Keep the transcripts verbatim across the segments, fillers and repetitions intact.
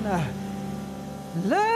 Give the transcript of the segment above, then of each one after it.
learn.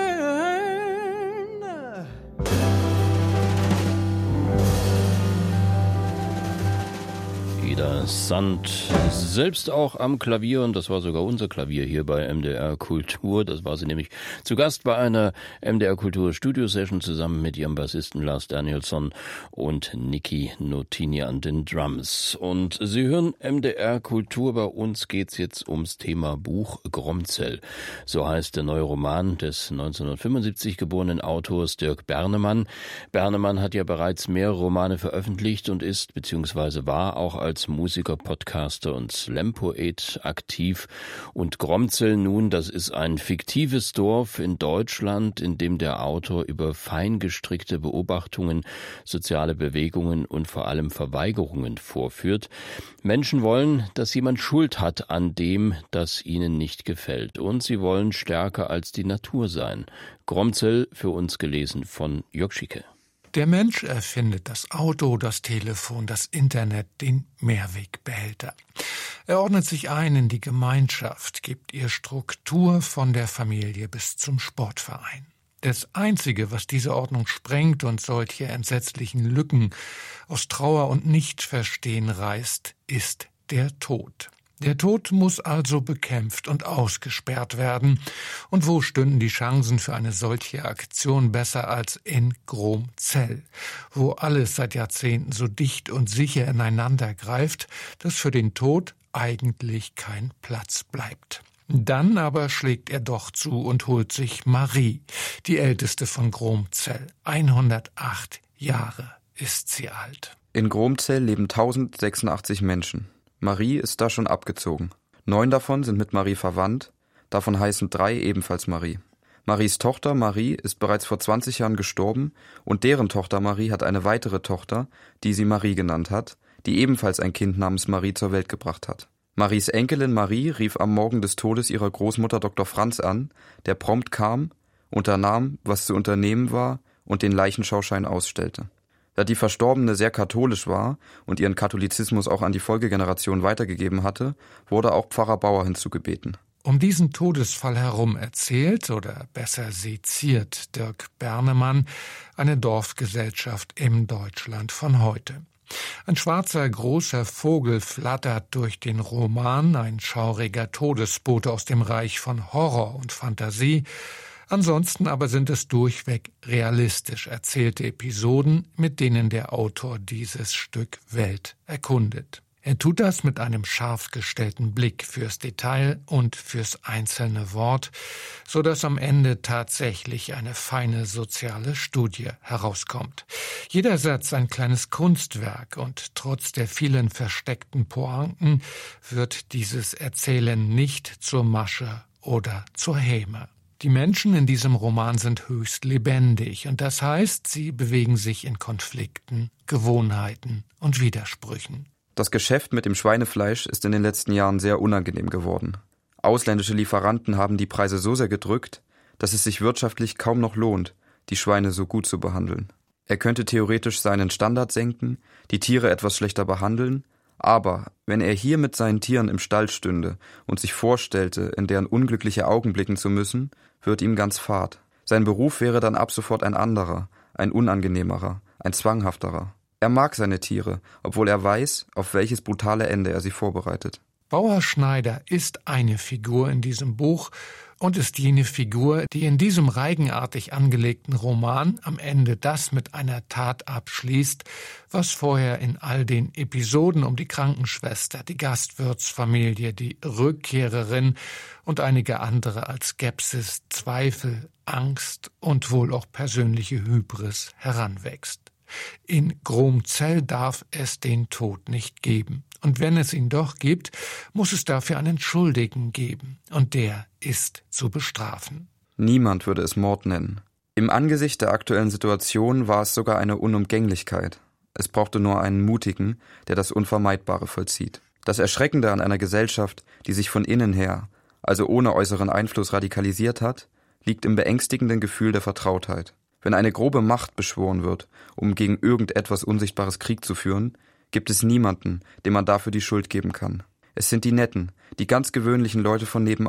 Ida Sand, selbst auch am Klavier, und das war sogar unser Klavier hier bei M D R Kultur. Das war sie nämlich zu Gast bei einer M D R Kultur Studio Session zusammen mit ihrem Bassisten Lars Danielsson und Niki Notini an den Drums. Und Sie hören M D R Kultur. Bei uns geht's jetzt ums Thema Buch Gromzell. So heißt der neue Roman des neunzehnhundertfünfundsiebzig geborenen Autors Dirk Bernemann. Bernemann hat ja bereits mehrere Romane veröffentlicht und ist bzw. war auch als Musiker, Podcaster und Slam-Poet aktiv. Und Gromzell nun, das ist ein fiktives Dorf in Deutschland, in dem der Autor über fein gestrickte Beobachtungen, soziale Bewegungen und vor allem Verweigerungen vorführt. Menschen wollen, dass jemand Schuld hat an dem, das ihnen nicht gefällt. Und sie wollen stärker als die Natur sein. Gromzell, für uns gelesen von Jörg Schicke. Der Mensch erfindet das Auto, das Telefon, das Internet, den Mehrwegbehälter. Er ordnet sich ein in die Gemeinschaft, gibt ihr Struktur von der Familie bis zum Sportverein. Das Einzige, was diese Ordnung sprengt und solche entsetzlichen Lücken aus Trauer und Nichtverstehen reißt, ist der Tod. Der Tod muss also bekämpft und ausgesperrt werden. Und wo stünden die Chancen für eine solche Aktion besser als in Gromzell, wo alles seit Jahrzehnten so dicht und sicher ineinander greift, dass für den Tod eigentlich kein Platz bleibt. Dann aber schlägt er doch zu und holt sich Marie, die älteste von Gromzell. hundertacht Jahre ist sie alt. In Gromzell leben tausendsechsundachtzig Menschen. Marie ist da schon abgezogen. Neun davon sind mit Marie verwandt, davon heißen drei ebenfalls Marie. Maries Tochter Marie ist bereits vor zwanzig Jahren gestorben und deren Tochter Marie hat eine weitere Tochter, die sie Marie genannt hat, die ebenfalls ein Kind namens Marie zur Welt gebracht hat. Maries Enkelin Marie rief am Morgen des Todes ihrer Großmutter Doktor Franz an, der prompt kam, unternahm, was zu unternehmen war und den Leichenschauschein ausstellte. Da die Verstorbene sehr katholisch war und ihren Katholizismus auch an die Folgegeneration weitergegeben hatte, wurde auch Pfarrer Bauer hinzugebeten. Um diesen Todesfall herum erzählt, oder besser seziert Dirk Bernemann eine Dorfgesellschaft im Deutschland von heute. Ein schwarzer, großer Vogel flattert durch den Roman, ein schauriger Todesbote aus dem Reich von Horror und Fantasie. Ansonsten aber sind es durchweg realistisch erzählte Episoden, mit denen der Autor dieses Stück Welt erkundet. Er tut das mit einem scharf gestellten Blick fürs Detail und fürs einzelne Wort, so dass am Ende tatsächlich eine feine soziale Studie herauskommt. Jeder Satz ein kleines Kunstwerk und trotz der vielen versteckten Pointen wird dieses Erzählen nicht zur Masche oder zur Häme. Die Menschen in diesem Roman sind höchst lebendig und das heißt, sie bewegen sich in Konflikten, Gewohnheiten und Widersprüchen. Das Geschäft mit dem Schweinefleisch ist in den letzten Jahren sehr unangenehm geworden. Ausländische Lieferanten haben die Preise so sehr gedrückt, dass es sich wirtschaftlich kaum noch lohnt, die Schweine so gut zu behandeln. Er könnte theoretisch seinen Standard senken, die Tiere etwas schlechter behandeln, aber wenn er hier mit seinen Tieren im Stall stünde und sich vorstellte, in deren unglückliche Augen blicken zu müssen, wird ihm ganz fad. Sein Beruf wäre dann ab sofort ein anderer, ein unangenehmerer, ein zwanghafterer. Er mag seine Tiere, obwohl er weiß, auf welches brutale Ende er sie vorbereitet. Bauer Schneider ist eine Figur in diesem Buch und ist jene Figur, die in diesem reigenartig angelegten Roman am Ende das mit einer Tat abschließt, was vorher in all den Episoden um die Krankenschwester, die Gastwirtsfamilie, die Rückkehrerin und einige andere als Skepsis, Zweifel, Angst und wohl auch persönliche Hybris heranwächst. In Gromzell darf es den Tod nicht geben. Und wenn es ihn doch gibt, muss es dafür einen Schuldigen geben. Und der ist zu bestrafen. Niemand würde es Mord nennen. Im Angesicht der aktuellen Situation war es sogar eine Unumgänglichkeit. Es brauchte nur einen Mutigen, der das Unvermeidbare vollzieht. Das Erschreckende an einer Gesellschaft, die sich von innen her, also ohne äußeren Einfluss radikalisiert hat, liegt im beängstigenden Gefühl der Vertrautheit. Wenn eine grobe Macht beschworen wird, um gegen irgendetwas Unsichtbares Krieg zu führen, gibt es niemanden, dem man dafür die Schuld geben kann. Es sind die netten, die ganz gewöhnlichen Leute von nebenan,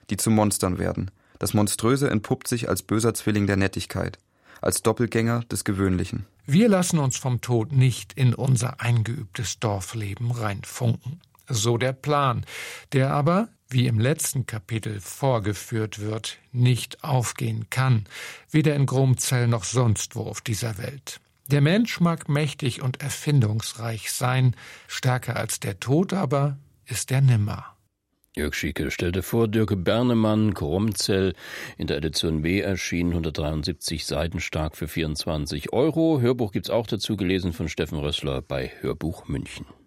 die zu Monstern werden. Das Monströse entpuppt sich als böser Zwilling der Nettigkeit, als Doppelgänger des Gewöhnlichen. Wir lassen uns vom Tod nicht in unser eingeübtes Dorfleben reinfunken. So der Plan, der aber, wie im letzten Kapitel vorgeführt wird, nicht aufgehen kann, weder in Grumzell noch sonst wo auf dieser Welt. Der Mensch mag mächtig und erfindungsreich sein, stärker als der Tod aber ist er nimmer. Jörg Schieke stellte vor, Dirk Bernemann, Grumzell, in der Edition B erschienen, hundertdreiundsiebzig Seiten stark für vierundzwanzig Euro. Hörbuch gibt's auch dazu, gelesen von Steffen Rössler bei Hörbuch München.